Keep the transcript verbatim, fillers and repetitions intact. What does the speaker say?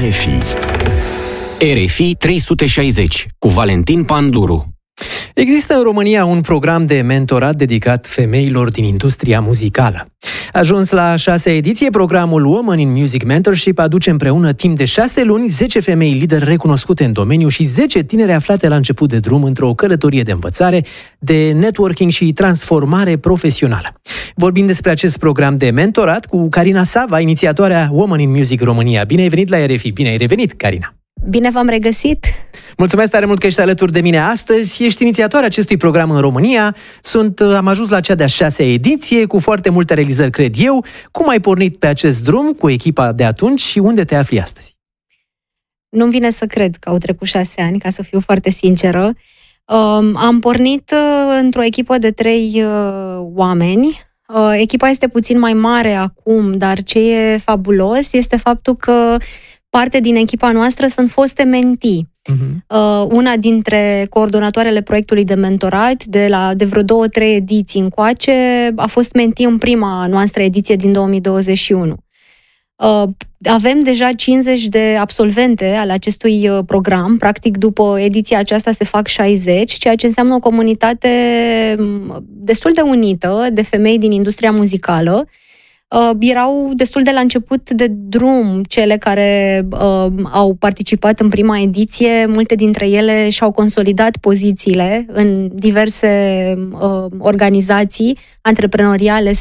R F I. R F I trei sute șaizeci cu Valentin Panduru. Există în România un program de mentorat dedicat femeilor din industria muzicală. Ajuns la șasea ediție, programul Women in Music Mentorship aduce împreună timp de șase luni zece femei lideri recunoscute în domeniu și zece tinere aflate la început de drum într-o călătorie de învățare, de networking și transformare profesională. Vorbim despre acest program de mentorat cu Carina Sava, inițiatoarea Women in Music România. Bine ai venit la R F I! Bine ai revenit, Carina! Bine v-am regăsit! Mulțumesc tare mult că ești alături de mine astăzi. Ești inițiatoarea acestui program în România. Sunt, am ajuns la cea de-a șasea ediție, cu foarte multe realizări, cred eu. Cum ai pornit pe acest drum cu echipa de atunci și unde te afli astăzi? Nu-mi vine să cred că au trecut șase ani, ca să fiu foarte sinceră. Am pornit într-o echipă de trei oameni. Echipa este puțin mai mare acum, dar ce e fabulos este faptul că parte din echipa noastră sunt foste mentii. Uh-huh. Uh, una dintre coordonatoarele proiectului de mentorat, de la de vreo două, trei ediții încoace, a fost mentii în prima noastră ediție din două mii douăzeci și unu. Uh, avem deja cincizeci de absolvente ale acestui uh, program. Practic, după ediția aceasta se fac șaizeci, ceea ce înseamnă o comunitate destul de unită de femei din industria muzicală. Uh, erau destul de la început de drum cele care uh, au participat în prima ediție. Multe dintre ele și-au consolidat pozițiile în diverse uh, organizații antreprenoriale